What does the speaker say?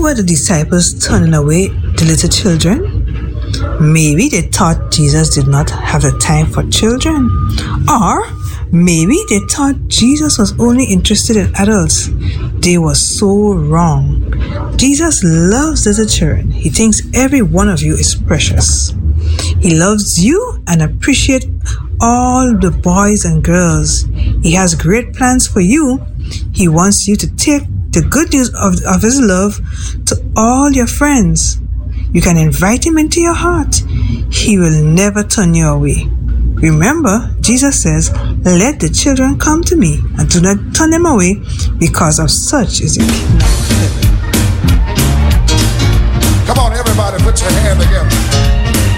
were the disciples turning away the little children? Maybe they thought Jesus did not have the time for children. Or maybe they thought Jesus was only interested in adults. They were so wrong. Jesus loves little children. He thinks every one of you is precious. He loves you and appreciates all the boys and girls. He has great plans for you. He wants you to take the good news of his love to all your friends. You can invite him into your heart. He will never turn you away. Remember, Jesus says, "Let the children come to me and do not turn them away, because of such is the kingdom of heaven." Come on, everybody, put your hand together.